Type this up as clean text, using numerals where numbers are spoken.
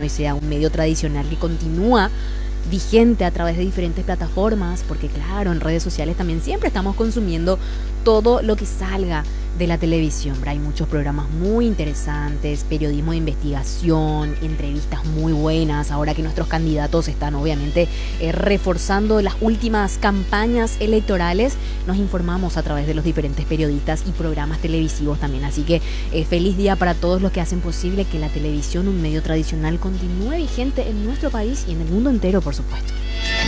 y sea un medio tradicional que continúa vigente a través de diferentes plataformas, porque claro, en redes sociales también siempre estamos consumiendo todo lo que salga de la televisión. Hay muchos programas muy interesantes, periodismo de investigación, entrevistas muy buenas. Ahora que nuestros candidatos están obviamente reforzando las últimas campañas electorales, nos informamos a través de los diferentes periodistas y programas televisivos también. Así que feliz día para todos los que hacen posible que la televisión, un medio tradicional, continúe vigente en nuestro país y en el mundo entero, por supuesto.